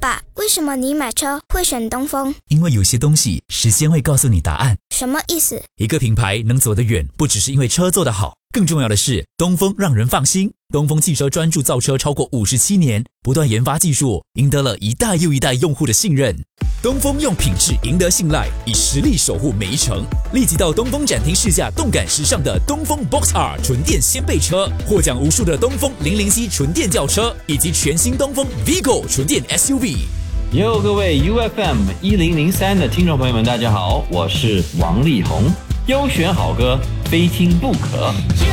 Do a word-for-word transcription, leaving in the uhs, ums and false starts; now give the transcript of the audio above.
爸，为什么你买车会选东风？ 因为有些东西时间会告诉你答案。 什么意思？ 一个品牌能走得远，不只是因为车做得好，更重要的是东风让人放心。东风汽车专注造车超过五十七年，不断研发技术，赢得了一代又一代用户的信任。东风用品质赢得信赖，以实力守护每一程。立即到东风展厅试驾动感时尚的东风 Box R 纯电掀背车，获奖无数的东风零零七纯电轿车，以及全新东风 Vigo 纯电 S U V。 哟，各位 U F M 一零零三的听众朋友们，大家好，我是王力宏。优选好歌，非听不可。